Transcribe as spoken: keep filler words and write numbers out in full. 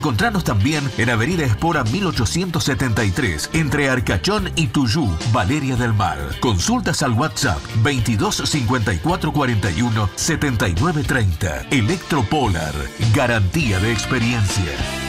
Encontranos también en Avenida Espora mil ochocientos setenta y tres, entre Arcachón y Tuyú, Valeria del Mar. Consultas al WhatsApp veintidós cincuenta y cuatro cuarenta y uno setenta y nueve treinta. Electropolar, garantía de experiencia.